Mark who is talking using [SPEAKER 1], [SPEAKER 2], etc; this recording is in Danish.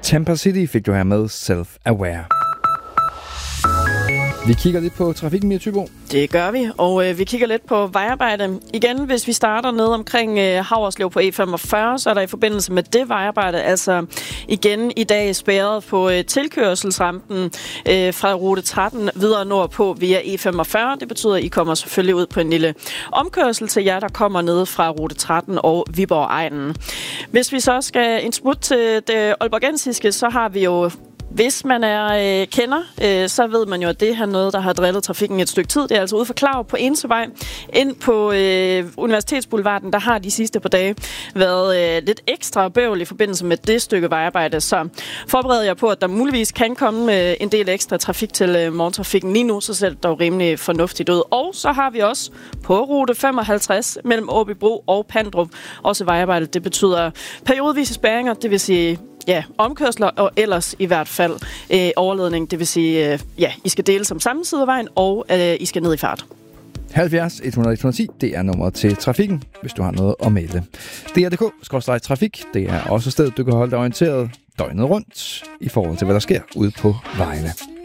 [SPEAKER 1] Tampa City fik du her med Self-Aware. Vi kigger lidt på trafikken i Thybo.
[SPEAKER 2] Det gør vi, og vi kigger lidt på vejarbejde. Igen, hvis vi starter ned omkring Haverslev på E45, så er der i forbindelse med det vejarbejde, altså igen i dag spærret på tilkørselsrampen fra rute 13 videre nordpå via E45. Det betyder, at I kommer selvfølgelig ud på en lille omkørsel til jer, der kommer ned fra rute 13 og Viborg-egnen. Hvis vi så skal en smut til det aalborgensiske, så har vi jo... Hvis man er kender, så ved man jo, at det her noget, der har drillet trafikken et stykke tid. Det er altså ude for Klarup på Ensevej. Ind på Universitetsboulevarden, der har de sidste par dage været lidt ekstra bøvl i forbindelse med det stykke vejarbejde. Så forbereder jeg på, at der muligvis kan komme en del ekstra trafik til morgentrafikken. Lige nu så ser det dog rimelig fornuftigt ud. Og så har vi også på rute 55 mellem Åbybro og Pandrup også vejarbejde. Det betyder periodevise spærringer, det vil sige... Ja, omkørsler og ellers i hvert fald overledning. Det vil sige, I skal dele som samme side af vejen, og I skal ned i fart.
[SPEAKER 1] 70 100 110, det er nummeret til trafikken, hvis du har noget at melde. DR.dk/trafik, det er også stedet, du kan holde dig orienteret døgnet rundt i forhold til, hvad der sker ude på vejene.